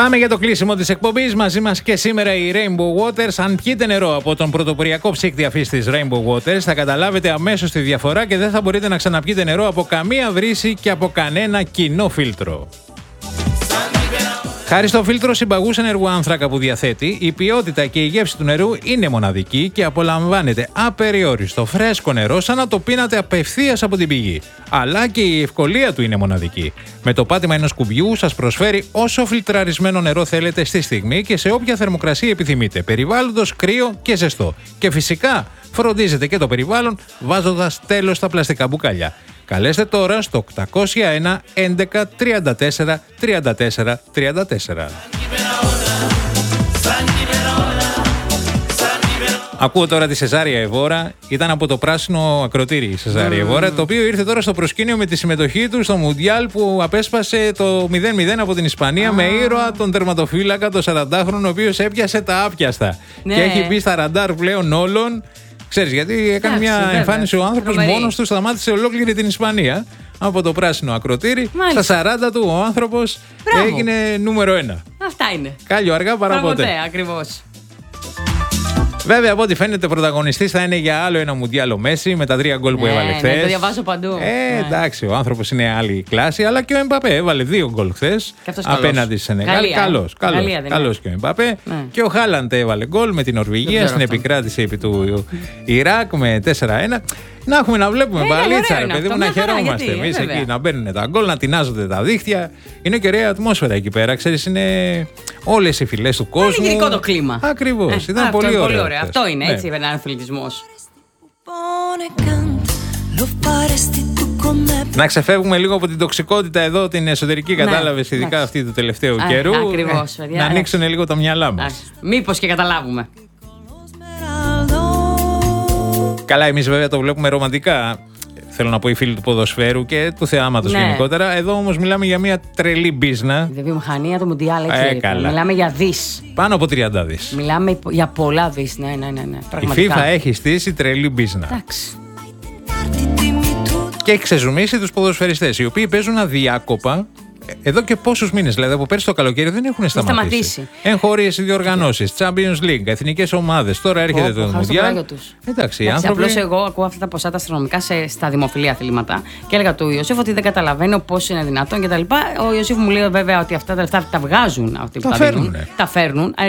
Πάμε για το κλείσιμο της εκπομπής. Μαζί μας και σήμερα η Rainbow Waters. Αν πιείτε νερό από τον πρωτοποριακό ψύκτη αφής της Rainbow Waters, θα καταλάβετε αμέσως τη διαφορά και δεν θα μπορείτε να ξαναπιείτε νερό από καμία βρύση και από κανένα κοινό φίλτρο. Χάρη στο φίλτρο συμπαγούς ενεργού άνθρακα που διαθέτει, η ποιότητα και η γεύση του νερού είναι μοναδική και απολαμβάνετε απεριόριστο φρέσκο νερό σαν να το πίνατε απευθείας από την πηγή. Αλλά και η ευκολία του είναι μοναδική. Με το πάτημα ενός κουμπιού σας προσφέρει όσο φιλτραρισμένο νερό θέλετε στη στιγμή και σε όποια θερμοκρασία επιθυμείτε, περιβάλλοντος, κρύο και ζεστό. Και φυσικά φροντίζετε και το περιβάλλον βάζοντας τέλος στα πλαστικά μπουκάλια. Καλέστε τώρα στο 801 11 34 34 34. Ακούω τώρα τη Σεζάρια Εβόρα. Ήταν από το πράσινο ακροτήρι η Σεζάρια Εβόρα, το οποίο ήρθε τώρα στο προσκήνιο με τη συμμετοχή του στο Μουντιάλ που απέσπασε το 0-0 από την Ισπανία με ήρωα τον τερματοφύλακα, το 40χρονο, ο οποίος έπιασε τα άπιαστα. Ναι. Και έχει μπει στα ραντάρ πλέον όλων. Ξέρεις, γιατί έκανε μια εμφάνιση ο άνθρωπος μόνος του, σταμάτησε ολόκληρη την Ισπανία από το πράσινο ακροτήρι. Μάλιστα. Στα 40 του ο άνθρωπος έγινε νούμερο 1. Αυτά είναι. Κάλλιο αργά παρά ποτέ. Ακριβώς. Βέβαια, από ό,τι φαίνεται, πρωταγωνιστής θα είναι για άλλο ένα Μουντιάλ ο Μέση με τα 3 γκολ που έβαλε χθες. Ναι, το διαβάζω παντού. Εντάξει, ο άνθρωπος είναι άλλη κλάση, αλλά και ο Εμπαπέ έβαλε 2 γκολ χθες απέναντι στη Σενεγάλη. Καλός και ο Εμπαπέ. Ναι. Και ο Χάλαντ έβαλε γκολ με την Νορβηγία στην επικράτηση επί του Ιράκ με 4-1. Να έχουμε να βλέπουμε μπαλίτσα, ρε παιδί μου, να χαιρόμαστε εμείς εκεί, να μπαίνουν τα γκολ, να τεινάζονται τα δίχτυα. Είναι και ωραία ατμόσφαιρα εκεί πέρα, ξέρεις, είναι όλες οι φυλές του κόσμου. Είναι γλυκό το κλίμα. Ακριβώς, ήταν πολύ ωραίο. Αυτό είναι, έτσι, ένα αθλητισμός. Να ξεφεύγουμε λίγο από την τοξικότητα εδώ, την εσωτερική, κατάλαβες, ειδικά αυτή του τελευταίου καιρού. Ακριβώς, να ανοίξουν λίγο τα μυαλά μας. Μήπως και καταλάβουμε. Καλά, εμείς βέβαια το βλέπουμε ρομαντικά. Θέλω να πω οι φίλοι του ποδοσφαίρου και του θεάματος γενικότερα. Εδώ όμως μιλάμε για μια τρελή μπίζνα. Η βιομηχανία του Μουντιάλ, έτσι. Μιλάμε για δις. Πάνω από 30 δις. Μιλάμε για πολλά δις, ναι. Πραγματικά. Η FIFA έχει στήσει τρελή μπίζνα. Εντάξει. Και έχει ξεζουμίσει τους ποδοσφαιριστές, οι οποίοι παίζουν αδιάκοπα. Εδώ και πόσους μήνες, δηλαδή από πέρσι το καλοκαίρι δεν έχουν σταματήσει. Εγχώριες διοργανώσεις, Champions League, εθνικές ομάδες. Τώρα έρχεται το Μουντιάλ. Εντάξει, απλώς εγώ ακούω αυτά τα ποσά τα αστρονομικά στα δημοφιλή αθλήματα και έλεγα του Ιωσήφ ότι δεν καταλαβαίνω πώς είναι δυνατόν κτλ. Ο Ιωσήφ μου λέει βέβαια ότι αυτά τα λεφτά τα βγάζουν αυτοί που τα φέρνουν.